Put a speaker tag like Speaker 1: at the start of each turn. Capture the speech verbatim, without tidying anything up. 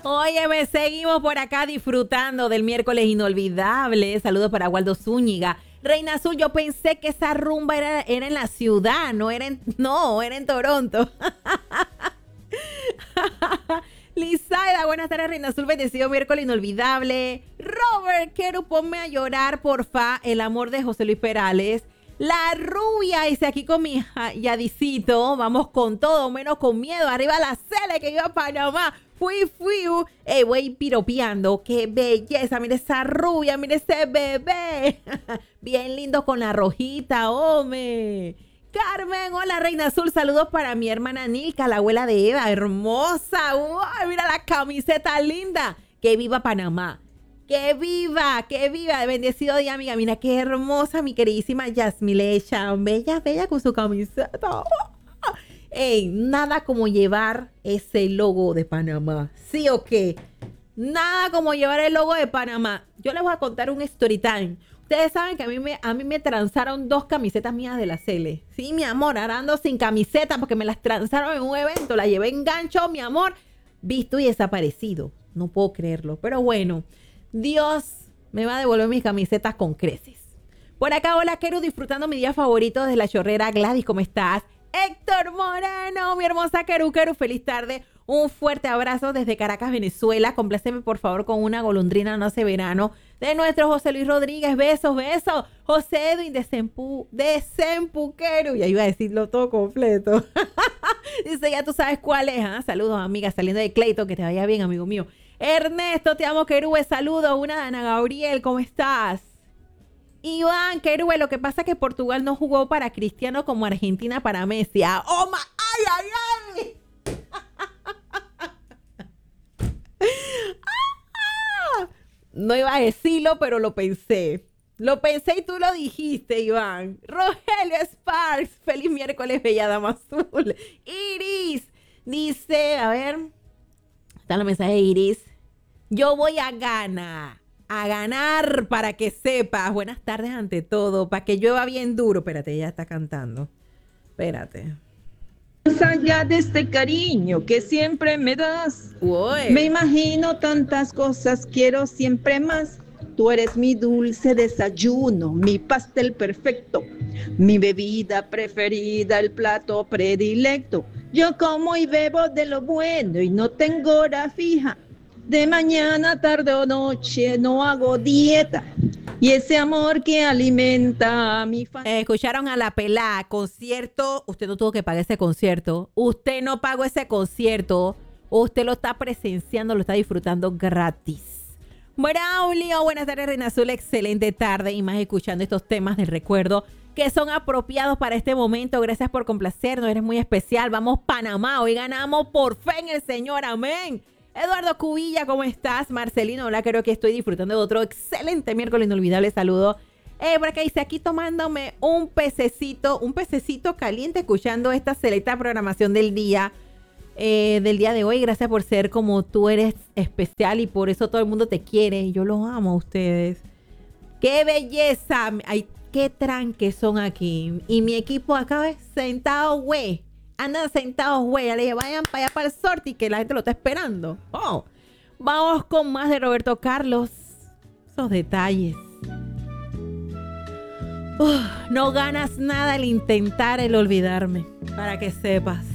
Speaker 1: Oye, me seguimos por acá disfrutando del miércoles inolvidable. Saludos para Waldo Zúñiga. Reina Azul, yo pensé que esa rumba era, era en la ciudad, no era en, no, era en Toronto. Lizaida, buenas tardes, Reina Azul, bendecido miércoles inolvidable. Robert, quiero ponme a llorar, porfa, el amor de José Luis Perales. La rubia, dice aquí con mi Yadicito, vamos con todo, menos con miedo, arriba la Cele que iba a Panamá. Fui, fui, uh. Ey, voy piropeando, qué belleza, mire esa rubia, mire ese bebé. Bien lindo con la rojita, hombre. Carmen, hola Reina Azul, saludos para mi hermana Nilka, la abuela de Eva, hermosa. Uy, mira la camiseta linda. Que viva Panamá. ¡Que viva! ¡Que viva! Bendecido día, amiga. Mira qué hermosa mi queridísima Yasmilecha. Bella, bella con su camiseta. ¡Ey! Nada como llevar ese logo de Panamá. ¿Sí o qué? Nada como llevar el logo de Panamá. Yo les voy a contar un story time. Ustedes saben que a mí me, a mí me transaron dos camisetas mías de la Cele. Sí, mi amor, ahora ando sin camiseta porque me las transaron en un evento. La llevé en gancho, mi amor. Visto y desaparecido. No puedo creerlo. Pero bueno, Dios me va a devolver mis camisetas con creces. Por acá, hola, Keru, disfrutando mi día favorito desde la chorrera. Gladys, ¿cómo estás? Héctor Moreno, mi hermosa Keru, Keru, feliz tarde. Un fuerte abrazo desde Caracas, Venezuela. Compláceme, por favor, con una golondrina no hace verano de nuestro José Luis Rodríguez. Besos, besos. José Edwin de Sempu, de Sempuquero. Ya iba a decirlo todo completo. Dice, ya tú sabes cuál es. ¿eh? Saludos, amiga, saliendo de Clayton. Que te vaya bien, amigo mío. Ernesto, te amo, Querube. Saludos. Una de Ana Gabriel. ¿Cómo estás? Iván, Querube. Lo que pasa es que Portugal no jugó para Cristiano como Argentina para Messi. Ah, ¡oh, ma! ¡Ay, ay, ay! No iba a decirlo, pero lo pensé. Lo pensé y tú lo dijiste, Iván. Rogelio Sparks. Feliz miércoles, bella dama azul. Iris dice, a ver. Está el mensaje de Iris. Yo voy a ganar. A ganar para que sepas. Buenas tardes ante todo. Para que llueva bien duro. Espérate, ella está cantando. Espérate.
Speaker 2: Más allá de este cariño que siempre me das,
Speaker 1: Uy.
Speaker 2: me imagino tantas cosas, quiero siempre más. Tú eres mi dulce desayuno, mi pastel perfecto, mi bebida preferida, el plato predilecto. Yo como y bebo de lo bueno y no tengo hora fija. De mañana, tarde o noche no hago dieta. Y ese amor que alimenta a mi familia.
Speaker 1: Eh, escucharon a la pelá, concierto. Usted no tuvo que pagar ese concierto. Usted no pagó ese concierto. Usted lo está presenciando, lo está disfrutando gratis. Braulio, buenas tardes, Reina Azul. Excelente tarde. Y más escuchando estos temas del recuerdo que son apropiados para este momento. Gracias por complacernos. Eres muy especial. Vamos, Panamá. Hoy ganamos por fe en el Señor. Amén. Eduardo Cubilla, ¿cómo estás? Marcelino, hola, creo que estoy disfrutando de otro excelente miércoles inolvidable. Saludo. Eh, por acá dice, aquí tomándome un pececito, un pececito caliente, escuchando esta selecta programación del día, eh, del día de hoy. Gracias por ser como tú eres especial y por eso todo el mundo te quiere. Yo los amo a ustedes. ¡Qué belleza! Ay, qué tranques son aquí. Y mi equipo acá es sentado, güey. Andan sentados, güey. Le dije, vayan para allá para el sorti que la gente lo está esperando. Oh. Vamos con más de Roberto Carlos. Esos detalles. Uf, no ganas nada al intentar el olvidarme. Para que sepas.